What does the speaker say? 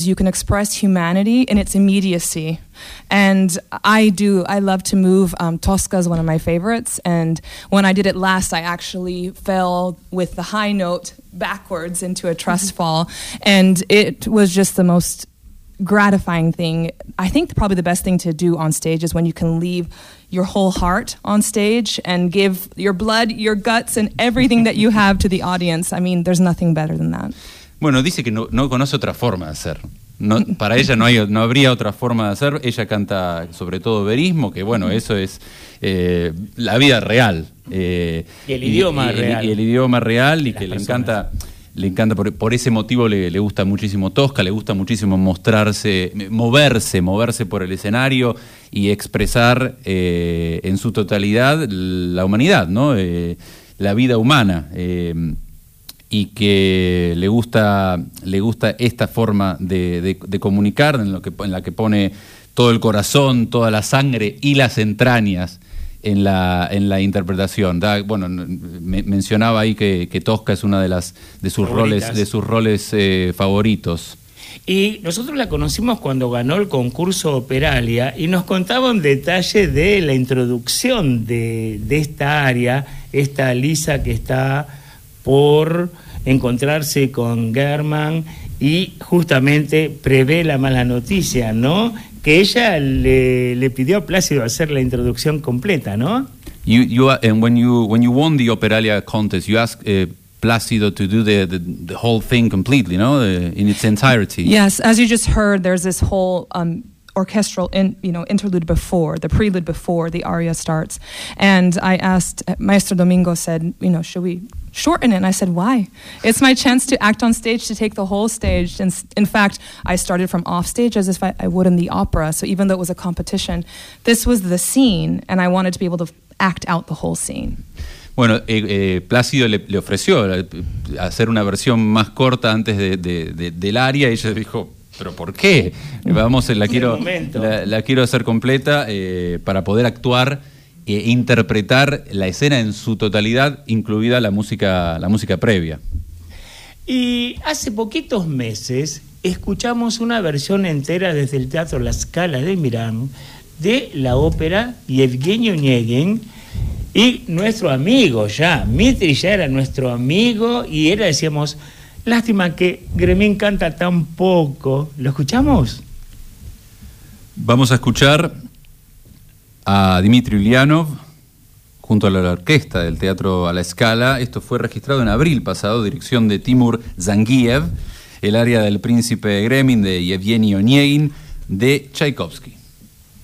You can express humanity in its immediacy. And I love to move. Tosca is one of my favorites. And when I did it last, I actually fell with the high note backwards into a trust fall. And it was just the most gratifying thing. I think probably the best thing to do on stage is when you can leave your whole heart on stage and give your blood, your guts, and everything that you have to the audience. I mean, there's nothing better than that. Bueno, dice que no conoce otra forma de hacer. No, para ella no habría otra forma de hacer. Ella canta sobre todo verismo, que bueno, eso es la vida real. Y el idioma real. Y el idioma real, y que le encanta por ese motivo le gusta muchísimo Tosca, le gusta muchísimo moverse por el escenario y expresar en su totalidad la humanidad, ¿no? La vida humana. Y que le gusta esta forma de comunicar en la que pone todo el corazón, toda la sangre y las entrañas en la interpretación. Bueno, mencionaba ahí que Tosca es una de sus roles favoritos. Y nosotros la conocimos cuando ganó el concurso Operalia y nos contaba un detalle de la introducción de esta área, esta Lisa que está por encontrarse con Germán y justamente prevé la mala noticia, ¿no? Que ella le pidió a Plácido hacer la introducción completa, ¿no? And when you won the Operalia contest, you asked Plácido to do the whole thing completely, no, in its entirety. Yes, as you just heard, there's this whole orchestral interlude before, the prelude before the aria starts. And I asked, Maestro Domingo said, should we shorten it? And I said, why? It's my chance to act on stage, to take the whole stage. And in fact, I started from off stage as if I would in the opera. So even though it was a competition, this was the scene, and I wanted to be able to act out the whole scene. Bueno, Plácido le ofreció hacer una versión más corta antes del aria, y ella dijo, ¿pero por qué? La quiero hacer completa para poder actuar e interpretar la escena en su totalidad, incluida la música previa. Y hace poquitos meses escuchamos una versión entera desde el Teatro La Scala de Milán de la ópera Yevgeny Onegin, y nuestro amigo Mitri ya era nuestro amigo, y decíamos, lástima que Gremín canta tan poco. ¿Lo escuchamos? Vamos a escuchar a Dmitri Ulyanov junto a la orquesta del Teatro a la Scala. Esto fue registrado en abril pasado, dirección de Timur Zangiev, el aria del Príncipe Gremín de Yevgeny Onegin de Tchaikovsky.